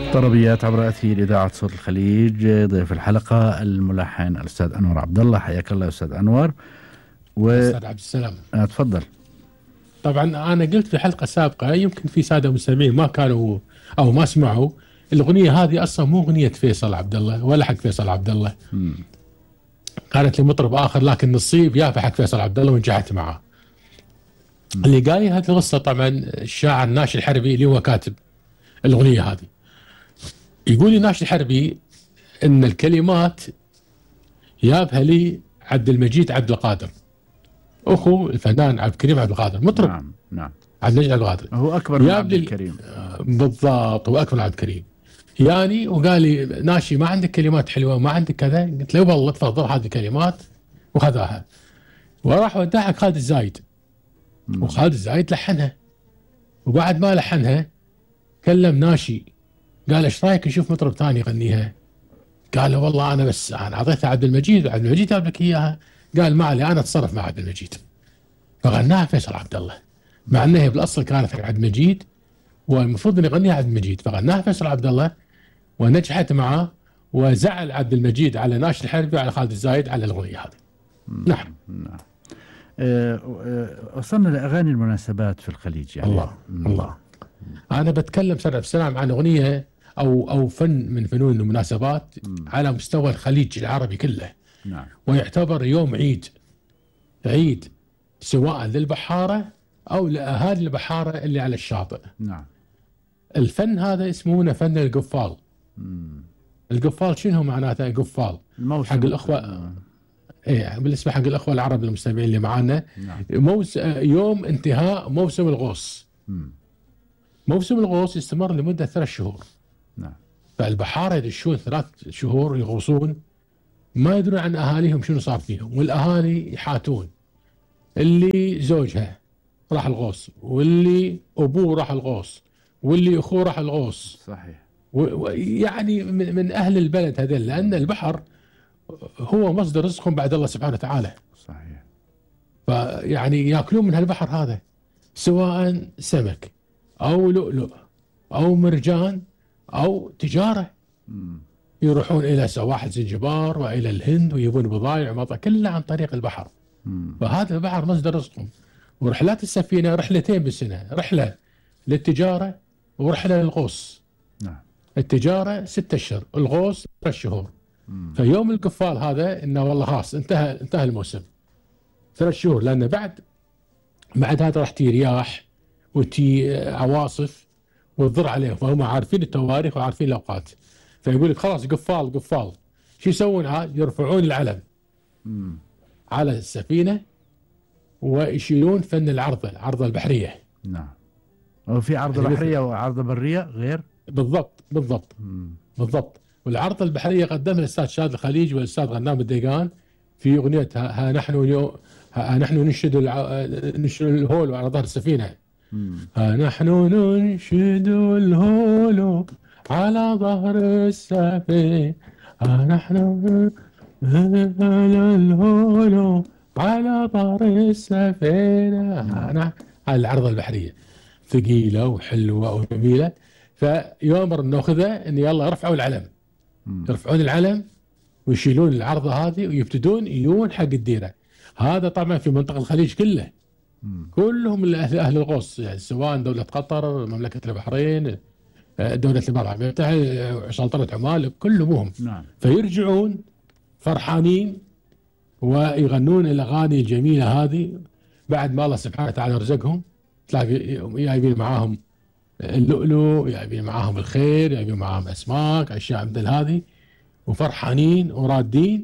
طربيات عبر أثير إذاعة صوت الخليج. ضيف الحلقة الملحن الأستاذ أنور عبد الله. حياك الله أستاذ أنور. أستاذ عبد السلام. تفضل. طبعا أنا قلت في حلقة سابقة، يمكن في سادة مستمعين ما كانوا أو ما سمعوا، الأغنية هذه أصلا مو أغنية فيصل عبد الله ولا حق فيصل عبد الله. كانت لمطرب آخر، لكن نصيب يافا حق فيصل عبد الله ونجحت معه. اللي قال لي هذه القصة طبعا الشاعر ناشي الحربي اللي هو كاتب الأغنية هذه. يقول لي ناشي الحربي إن الكلمات يابها لي عبد المجيد عبد القادر، أخو الفنان عبد الكريم عبد القادر، مطرب. نعم عبد المجيد عبد القادر هو أكبر من عبد الكريم. بالضبط، هو أكبر من عبد الكريم يعني. وقال لي ناشي ما عندك كلمات حلوة، ما عندك كذا؟ قلت له والله تفضل هذه كلمات، وخذاها وراح وداها حق خالد الزايد. وخالد الزايد لحنها، وبعد ما لحنها كلم ناشي قال ايش رايك نشوف مطرب ثاني يغنيها؟ قال له والله انا بس انا اعطيتها عبد المجيد وعبد المجيد جاب لك اياها. قال ما علي، انا اتصرف مع عبد المجيد. فغناها فيصل عبد الله، مع انها بالاصل كانت عبد المجيد والمفروض ان يغنيها عبد المجيد، فغناها فيصل عبد الله ونجحت معه. وزعل عبد المجيد على ناشد الحربي وعلى خالد الزايد على الاغنيه هذه. نعم. وصلنا لاغاني المناسبات في الخليج يعني. الله انا بتكلم سنة بسلام عن اغنيه او فن من فنون المناسبات على مستوى الخليج العربي كله. نعم. ويعتبر يوم عيد سواء للبحاره او لاهالي البحاره اللي على الشاطئ. نعم. الفن هذا اسمه فن القفال. القفال شنو معناته؟ القفال الموسم حق الاخوه. ايه بالنسبه حق الاخوه العرب المستمعين اللي معانا. نعم. يوم انتهاء موسم الغوص. موسم الغوص يستمر لمده 3 شهور. نعم. فالبحاره يدشون 3 شهور يغوصون، ما يدرون عن اهاليهم شنو صار فيهم، والاهالي يحاتون. اللي زوجها راح الغوص، واللي ابوه راح الغوص، واللي اخوه راح الغوص. صحيح. يعني من اهل البلد هذول، لان البحر هو مصدر رزقهم بعد الله سبحانه وتعالى. صحيح. فيعني ياكلون من هالبحر هذا، سواء سمك او لؤلؤ او مرجان او تجاره. يروحون الى سواحل زنجبار والى الهند ويجيبون بضائع ومطاع كلها عن طريق البحر. فهذا البحر مصدر رزقهم. ورحلات السفينه رحلتين بالسنه، رحله للتجاره ورحله للغوص. نعم. التجاره 6 اشهر، الغوص 3 شهور. فيوم القفال هذا انه والله خلاص انتهى الموسم 3 شهور، لان بعد هذا راح تي رياح وتي عواصف وتضر عليهم، فهم عارفين التواريخ وعارفين الاوقات. فيقول لك خلاص قفال. شو يسوون عاد؟ يرفعون العلم على السفينه ويشيلون فن العرضه البحريه. نعم. وفي عرض بحريه وعرض بريه غير. بالضبط. والعرض البحريه قدمها الاستاذ شاد الخليج والاستاذ غنام الديقان في اغنيتها ها نحن ننشد الهول على ظهر السفينه. ها نحن ننشد الهول على ظهر السفينه، ها نحن الهول على ظهر السفينه. هاي العرضه البحريه ثقيله وحلوه وجميله. فيؤمر ناخذها ان يلا ارفعوا العلم. يرفعون العلم ويشيلون العرضه هذه ويبتدون يجون حق الديره. هذا طبعا في منطقه الخليج كله. كلهم اهل الغوص، يعني سواء دوله قطر، مملكه البحرين، دوله الامارات المتحده، سلطنه عمان، كلهم. نعم. فيرجعون فرحانين ويغنون الاغاني الجميله هذه بعد ما الله سبحانه وتعالى رزقهم. تلاقي جايبين معاهم اللؤلؤ، جايبين معاهم الخير، جايبين معاهم اسماك، اشياء مثل هذه، وفرحانين ورادين.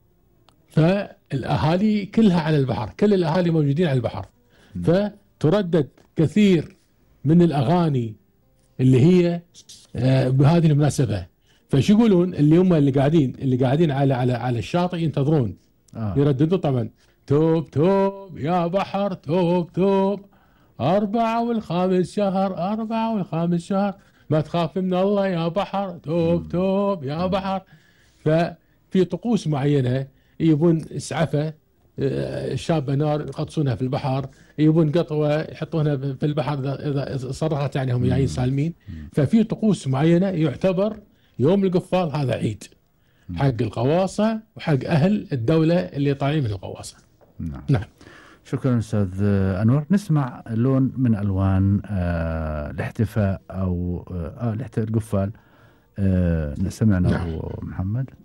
فالاهالي كلها على البحر، كل الاهالي موجودين على البحر. فتردد كثير من الاغاني اللي هي بهذه المناسبه. فش يقولون اللي قاعدين على الشاطئ ينتظرون. يرددوا طبعا توب يا بحر توب 4 و5 شهر ما تخاف من الله يا بحر توب يا بحر. ففي طقوس معينة يبون اسعفة شابة نار يقطصونها في البحر يبون قطوه يحطونها في البحر اذا صرخت يعني هم جايين سالمين. ففي طقوس معينه يعتبر يوم القفال هذا عيد حق الغواصه وحق اهل الدوله اللي طالعين من الغواصه. نعم. شكرا استاذ انور. نسمع لون من الوان الاحتفاء او الاحتفاء القفال. سمعنا محمد.